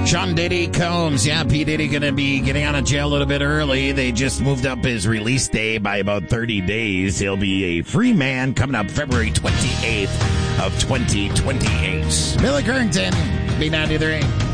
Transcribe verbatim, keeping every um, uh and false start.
Sean Diddy Combs. Yeah, P. Diddy going to be getting out of jail a little bit early. They just moved up his release day by about thirty days. He'll be a free man coming up February twenty-eighth of twenty twenty-eight. Billy Currington, B ninety-three.